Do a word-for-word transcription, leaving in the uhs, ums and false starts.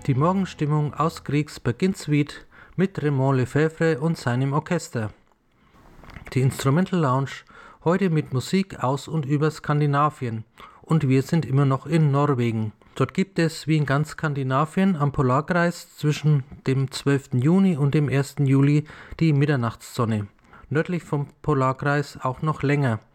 Die Morgenstimmung aus Griegs Beginn-Suite mit Raymond Lefebvre und seinem Orchester. Die Instrumental Lounge heute mit Musik aus und über Skandinavien. Und wir sind immer noch in Norwegen. Dort gibt es, wie in ganz Skandinavien, am Polarkreis zwischen dem zwölften Juni und dem ersten Juli die Mitternachtssonne. Nördlich vom Polarkreis auch noch länger.